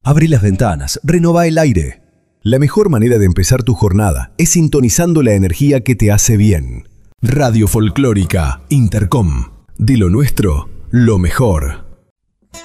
Abrí las ventanas, renová el aire. La mejor manera de empezar tu jornada es sintonizando la energía que te hace bien. Radio Folclórica Intercom. De lo nuestro, lo mejor.